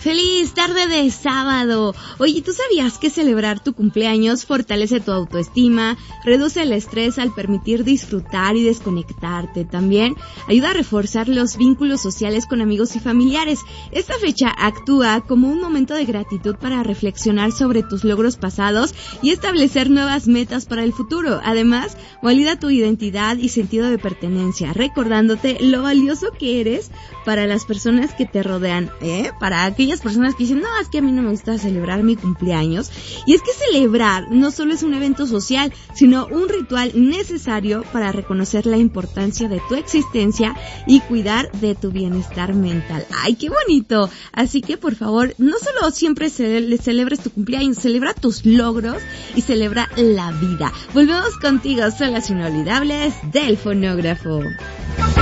¡Feliz tarde de sábado! Oye, ¿tú sabías que celebrar tu cumpleaños fortalece tu autoestima, reduce el estrés al permitir disfrutar y desconectarte? También ayuda a reforzar los vínculos sociales con amigos y familiares. Esta fecha actúa como un momento de gratitud para reflexionar sobre tus logros pasados y establecer nuevas metas para el futuro. Además, valida tu identidad y sentido de pertenencia, recordándote lo valioso que eres para las personas que te rodean, para aquellas personas que dicen, no, es que a mí no me gusta celebrar mi cumpleaños. Y es que celebrar no solo es un evento social, sino un ritual necesario para reconocer la importancia de tu existencia y cuidar de tu bienestar mental. ¡Ay, qué bonito! Así que, por favor, no solo siempre celebres tu cumpleaños, celebra tus logros y celebra la vida. Volvemos contigo, son las inolvidables del fonógrafo.